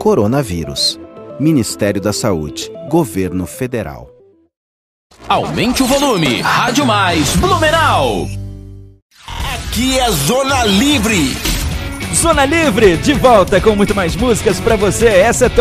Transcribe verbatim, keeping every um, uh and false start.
coronavírus. Ministério da Saúde, Governo Federal. Aumente o volume. Rádio Mais Blumenau. Aqui é Zona Livre. Zona Livre, de volta com muito mais músicas pra você. Essa é